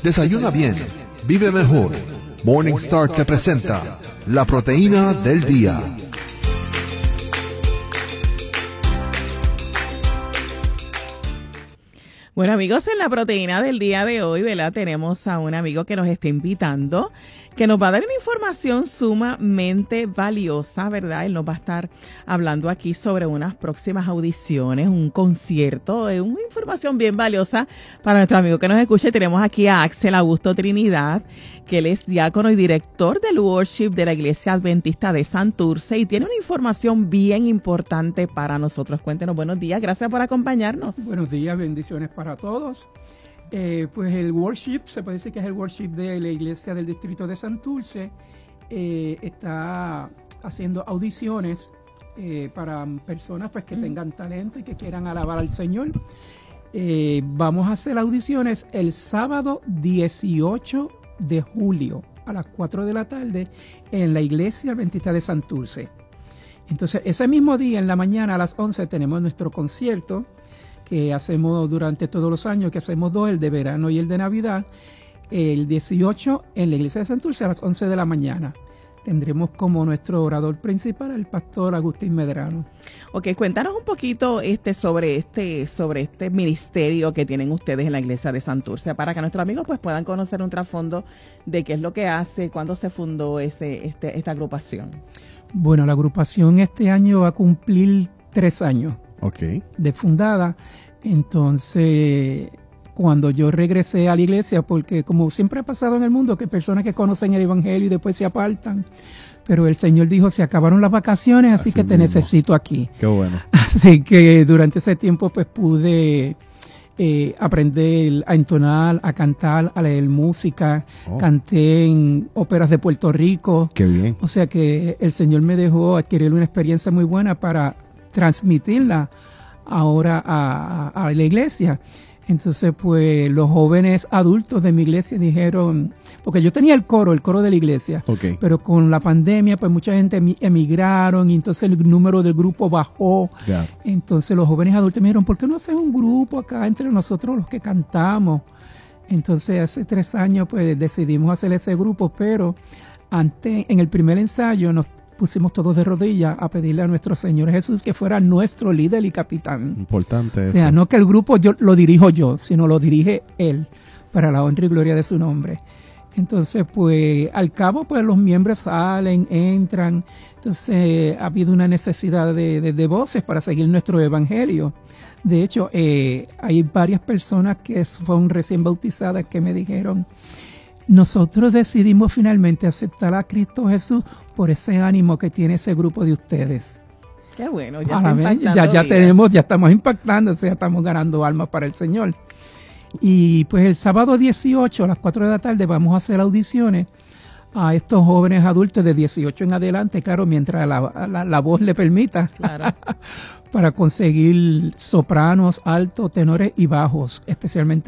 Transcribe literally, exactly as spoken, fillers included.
Desayuna bien, vive mejor. Morningstar te presenta la proteína del día. Bueno, amigos, en la proteína del día de hoy, ¿verdad? Tenemos a un amigo que nos está invitando, que nos va a dar una información sumamente valiosa, ¿verdad? Él nos va a estar hablando aquí sobre unas próximas audiciones, un concierto, es una información bien valiosa para nuestro amigo que nos escuche. Tenemos aquí a Axel Augusto Trinidad, que él es diácono y director del worship de la Iglesia Adventista de Santurce y tiene una información bien importante para nosotros. Cuéntenos, buenos días, gracias por acompañarnos. Buenos días, bendiciones para todos. Eh, pues el worship, se puede decir que es el worship de la iglesia del distrito de Santurce, eh, está haciendo audiciones eh, para personas pues que tengan talento y que quieran alabar al Señor. Eh, vamos a hacer audiciones el sábado dieciocho de julio a las cuatro de la tarde en la iglesia adventista de Santurce. Entonces ese mismo día en la mañana a las once tenemos nuestro concierto que hacemos durante todos los años, que hacemos dos, el de verano y el de Navidad, el dieciocho en la iglesia de Santurce a las once de la mañana. Tendremos como nuestro orador principal el pastor Agustín Medrano. Ok, cuéntanos un poquito este sobre este sobre este ministerio que tienen ustedes en la iglesia de Santurce, para que nuestros amigos pues puedan conocer un trasfondo de qué es lo que hace, cuándo se fundó ese este, esta agrupación. Bueno, la agrupación este año va a cumplir tres años. Okay. De fundada. Entonces, cuando yo regresé a la iglesia, porque como siempre ha pasado en el mundo, que personas que conocen el evangelio y después se apartan, pero el Señor dijo, se acabaron las vacaciones, así, así que te mismo. necesito aquí. Qué bueno. Así que durante ese tiempo pues pude eh, aprender a entonar, a cantar, a leer música, oh. Canté en óperas de Puerto Rico. Qué bien. O sea que el Señor me dejó adquirir una experiencia muy buena para transmitirla ahora a, a, a la iglesia. Entonces, pues, los jóvenes adultos de mi iglesia dijeron, porque yo tenía el coro, el coro de la iglesia, okay. Pero con la pandemia, pues, mucha gente emigraron y entonces el número del grupo bajó. Yeah. Entonces, los jóvenes adultos me dijeron, ¿por qué no haces un grupo acá entre nosotros los que cantamos? Entonces, hace tres años, pues, decidimos hacer ese grupo, pero antes, en el primer ensayo, nos pusimos todos de rodillas a pedirle a nuestro Señor Jesús que fuera nuestro líder y capitán. Importante eso. O sea, no que el grupo yo lo dirijo yo, sino lo dirige Él, para la honra y gloria de su nombre. Entonces, pues, al cabo, pues, los miembros salen, entran. Entonces, ha habido una necesidad de, de, de voces para seguir nuestro evangelio. De hecho, eh, hay varias personas que son recién bautizadas que me dijeron, nosotros decidimos finalmente aceptar a Cristo Jesús por ese ánimo que tiene ese grupo de ustedes. Qué bueno, ya Ahora, está impactando ya, ya vidas. tenemos, ya estamos impactando, o sea, estamos ganando almas para el Señor. Y pues el sábado dieciocho a las cuatro de la tarde vamos a hacer audiciones a estos jóvenes adultos de dieciocho en adelante, claro, mientras la, la, la voz le permita, claro. Para conseguir sopranos, altos, tenores y bajos, especialmente